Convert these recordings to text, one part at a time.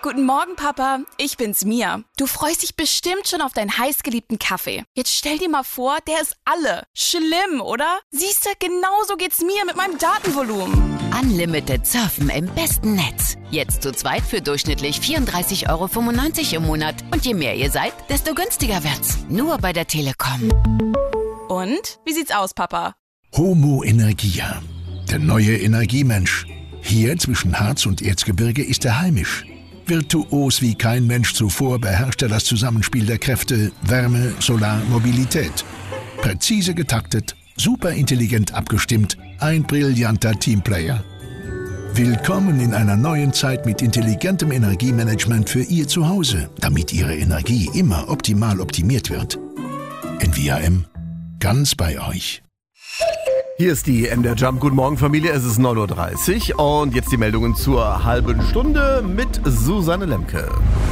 Guten Morgen, Papa. Ich bin's, Mia. Du freust dich bestimmt schon auf deinen heißgeliebten Kaffee. Jetzt stell dir mal vor, der ist alle. Schlimm, oder? Siehste, genauso geht's mir mit meinem Datenvolumen. Unlimited surfen im besten Netz. Jetzt zu zweit für durchschnittlich 34,95 € im Monat. Und je mehr ihr seid, desto günstiger wird's. Nur bei der Telekom. Und? Wie sieht's aus, Papa? Homo Energia. Der neue Energiemensch. Hier zwischen Harz und Erzgebirge ist er heimisch. Virtuos wie kein Mensch zuvor beherrscht er das Zusammenspiel der Kräfte Wärme, Solar, Mobilität. Präzise getaktet, superintelligent abgestimmt, ein brillanter Teamplayer. Willkommen in einer neuen Zeit mit intelligentem Energiemanagement für Ihr Zuhause, damit Ihre Energie immer optimal optimiert wird. NVIM, ganz bei euch. Hier ist die MDR Jump. Guten Morgen, Familie. Es ist 9:30 Uhr und jetzt die Meldungen zur halben Stunde mit Susanne Lemke.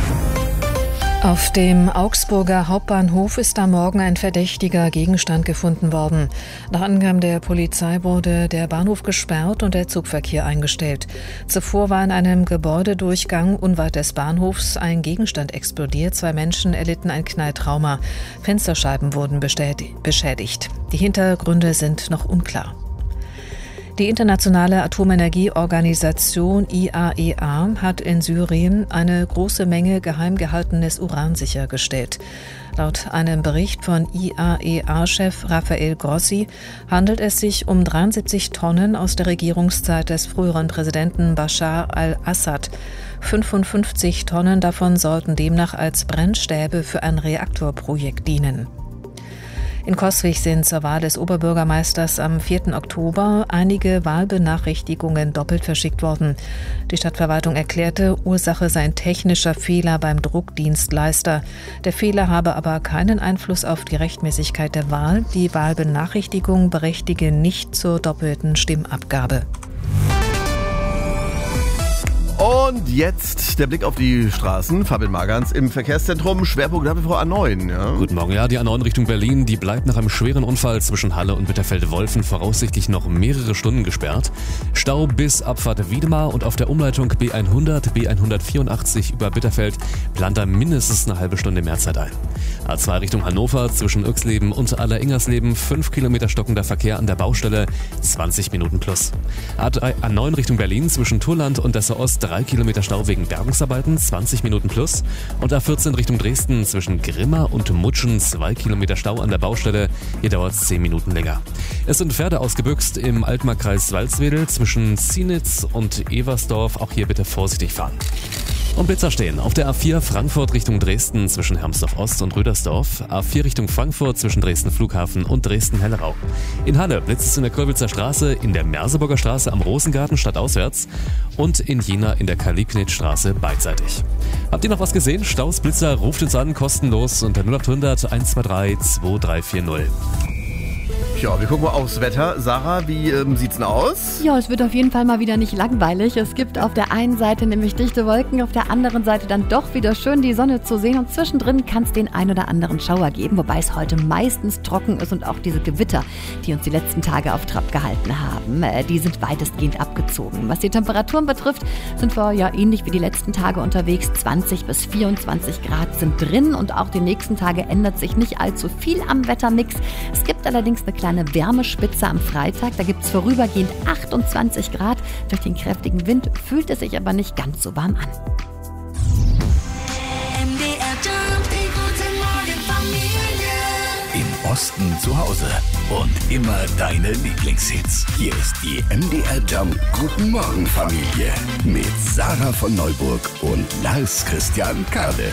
Auf dem Augsburger Hauptbahnhof ist am Morgen ein verdächtiger Gegenstand gefunden worden. Nach Angaben der Polizei wurde der Bahnhof gesperrt und der Zugverkehr eingestellt. Zuvor war in einem Gebäudedurchgang unweit des Bahnhofs ein Gegenstand explodiert. 2 Menschen erlitten ein Knalltrauma. Fensterscheiben wurden beschädigt. Die Hintergründe sind noch unklar. Die Internationale Atomenergieorganisation IAEA hat in Syrien eine große Menge geheim gehaltenes Uran sichergestellt. Laut einem Bericht von IAEA-Chef Rafael Grossi handelt es sich um 73 Tonnen aus der Regierungszeit des früheren Präsidenten Bashar al-Assad. 55 Tonnen davon sollten demnach als Brennstäbe für ein Reaktorprojekt dienen. In Coswig sind zur Wahl des Oberbürgermeisters am 4. Oktober einige Wahlbenachrichtigungen doppelt verschickt worden. Die Stadtverwaltung erklärte, Ursache sei ein technischer Fehler beim Druckdienstleister. Der Fehler habe aber keinen Einfluss auf die Rechtmäßigkeit der Wahl. Die Wahlbenachrichtigung berechtige nicht zur doppelten Stimmabgabe. Und jetzt der Blick auf die Straßen. Fabian Magans im Verkehrszentrum. Schwerpunkt nach wie vor A9. Ja? Guten Morgen. Ja, die A9 Richtung Berlin, die bleibt nach einem schweren Unfall zwischen Halle und Bitterfelde-Wolfen voraussichtlich noch mehrere Stunden gesperrt. Stau bis Abfahrt Wiedemar und auf der Umleitung B100, B184 über Bitterfeld plant da mindestens eine halbe Stunde mehr Zeit ein. A2 Richtung Hannover zwischen Irxleben und Aller-Ingersleben 5 Kilometer stockender Verkehr an der Baustelle, 20 Minuten plus. A9 Richtung Berlin zwischen Turland und Dessau Ost 3 Kilometer Stau wegen Bergungsarbeiten, 20 Minuten plus. Und A14 Richtung Dresden zwischen Grimma und Mutschen 2 Kilometer Stau an der Baustelle. Hier dauert es 10 Minuten länger. Es sind Pferde ausgebüxt im Altmarkkreis Walswedel zwischen Zienitz und Eversdorf. Auch hier bitte vorsichtig fahren. Und Blitzer stehen auf der A4 Frankfurt Richtung Dresden zwischen Hermsdorf Ost und Rüdersdorf, A4 Richtung Frankfurt zwischen Dresden Flughafen und Dresden-Hellerau. In Halle blitzt es in der Kolbitzer Straße, in der Merseburger Straße am Rosengarten stadtauswärts und in Jena in der Karl-Liebknecht-Straße beidseitig. Habt ihr noch was gesehen? Staus, Blitzer, ruft uns an, kostenlos unter 0800 123 2340. Ja, wir gucken mal aufs Wetter. Sarah, wie sieht's denn aus? Ja, es wird auf jeden Fall mal wieder nicht langweilig. Es gibt auf der einen Seite nämlich dichte Wolken, auf der anderen Seite dann doch wieder schön die Sonne zu sehen und zwischendrin kann es den ein oder anderen Schauer geben, wobei es heute meistens trocken ist und auch diese Gewitter, die uns die letzten Tage auf Trab gehalten haben, die sind weitestgehend abgezogen. Was die Temperaturen betrifft, sind wir ja ähnlich wie die letzten Tage unterwegs. 20 bis 24 Grad sind drin und auch die nächsten Tage ändert sich nicht allzu viel am Wettermix. Es gibt allerdings eine kleine Wärmespitze am Freitag. Da gibt es vorübergehend 28 Grad. Durch den kräftigen Wind fühlt es sich aber nicht ganz so warm an. Im Osten zu Hause und immer deine Lieblingshits. Hier ist die MDR Jump Guten Morgen Familie mit Sarah von Neuburg und Lars Christian Kade.